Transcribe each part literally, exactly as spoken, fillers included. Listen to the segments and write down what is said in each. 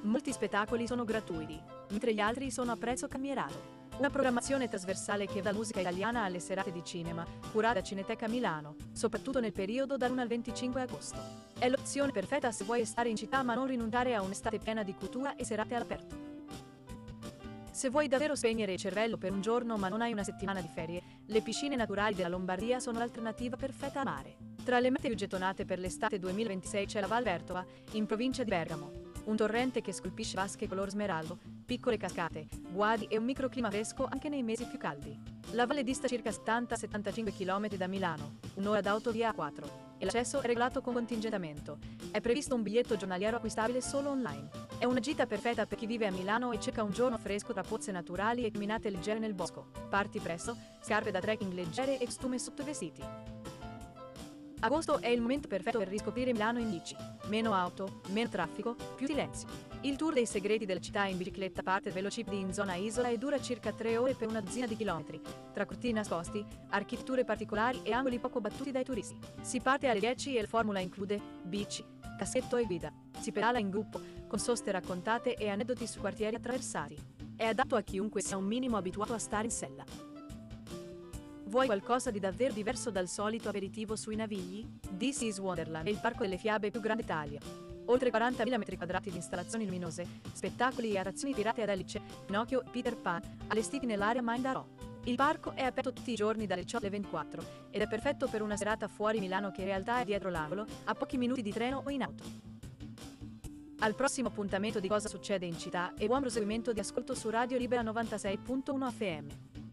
Molti spettacoli sono gratuiti, mentre gli altri sono a prezzo calmierato. Una programmazione trasversale che va dalla musica italiana alle serate di cinema, curata da Cineteca Milano, soprattutto nel periodo dall'primo al venticinque agosto. È l'opzione perfetta se vuoi stare in città ma non rinunciare a un'estate piena di cultura e serate all'aperto. Se vuoi davvero spegnere il cervello per un giorno ma non hai una settimana di ferie, le piscine naturali della Lombardia sono l'alternativa perfetta al mare. Tra le mete più gettonate per l'estate duemilaventisei c'è la Val Vertova, in provincia di Bergamo. Un torrente che scolpisce vasche color smeraldo, piccole cascate, guadi e un microclima fresco anche nei mesi più caldi. La valle dista circa settanta settantacinque chilometri da Milano, un'ora d'auto via A quattro, e l'accesso è regolato con contingentamento. È previsto un biglietto giornaliero acquistabile solo online. È una gita perfetta per chi vive a Milano e cerca un giorno fresco tra pozze naturali e camminate leggere nel bosco. Parti presto, scarpe da trekking leggere e costume sotto i vestiti. Agosto è il momento perfetto per riscoprire Milano in bici. Meno auto, meno traffico, più silenzio. Il tour dei segreti della città in bicicletta parte Velocipedi in zona Isola e dura circa tre ore per una dozzina di chilometri, tra cortili nascosti, architetture particolari e angoli poco battuti dai turisti. Si parte alle dieci e la formula include bici, cassetto e guida. Si pedala in gruppo, con soste raccontate e aneddoti su quartieri attraversati. È adatto a chiunque sia un minimo abituato a stare in sella. Vuoi qualcosa di davvero diverso dal solito aperitivo sui Navigli? This is Wonderland è il parco delle fiabe più grande d'Italia. Oltre quarantamila metri quadrati di installazioni luminose, spettacoli e attrazioni tirate ad Alice, Pinocchio e Peter Pan, allestiti nell'area Mindarò. Il parco è aperto tutti i giorni dalle diciotto alle ventiquattro ed è perfetto per una serata fuori Milano che in realtà è dietro l'angolo, a pochi minuti di treno o in auto. Al prossimo appuntamento di Cosa succede in città e buon proseguimento di ascolto su Radio Libera novantasei punto uno F M.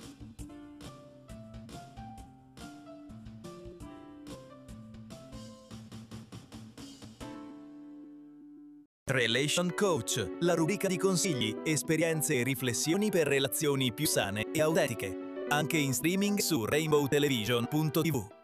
Relation Coach, la rubrica di consigli, esperienze e riflessioni per relazioni più sane e autentiche. Anche in streaming su rainbow television punto t v.